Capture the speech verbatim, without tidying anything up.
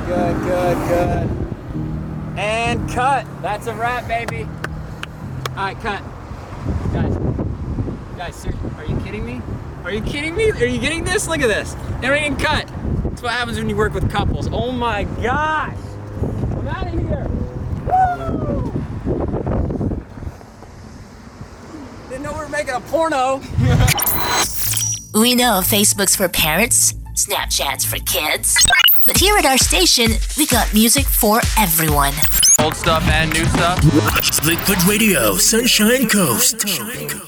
good, good, good. And cut. That's a wrap, baby. All right, cut. Guys, guys, seriously, are you kidding me? Are you kidding me? Are you getting this? Look at this. Never even cut. That's what happens when you work with couples. Oh my gosh. I'm out of here. Woo! Didn't know we were making a porno. We know Facebook's for parents, Snapchat's for kids. But here at our station, we got music for everyone. Old stuff and new stuff. Liquid Radio, Sunshine Coast.